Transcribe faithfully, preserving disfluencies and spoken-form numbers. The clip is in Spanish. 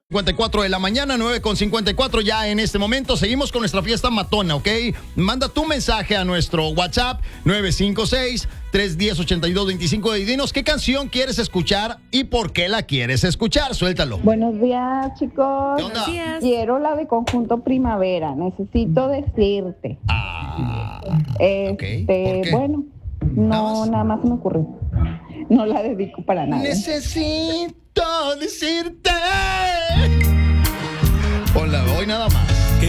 cincuenta y cuatro de la mañana, nueve con cincuenta y cuatro ya en este momento. Seguimos con nuestra fiesta matona, ¿ok? Manda tu mensaje a nuestro WhatsApp nueve cinco seis, tres uno cero, ocho dos dos cinco y dinos qué canción quieres escuchar y por qué la quieres escuchar. Suéltalo. Buenos días, chicos. ¿Qué onda? Buenos días. Quiero la de Conjunto Primavera. Necesito decirte. Ah, Este, ok. ¿Por qué? bueno, ¿Nada no, más? nada más se me ocurrió. No la dedico para nada. Necesito decirte. Hola, hoy nada más.